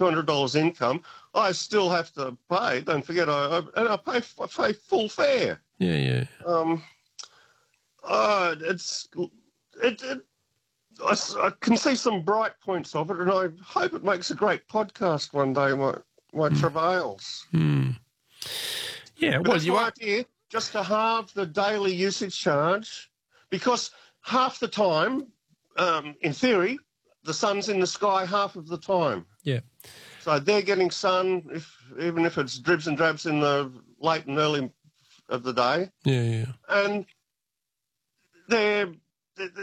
$200 income, I still have to pay. Don't forget, I pay full fare. Yeah. I can see some bright points of it, and I hope it makes a great podcast one day. My travails. Yeah, But well, that's you my are. idea, just to halve the daily usage charge, because half the time, in theory, the sun's in the sky half of the time. Yeah. So they're getting sun, even if it's dribs and drabs in the late and early of the day. Yeah. And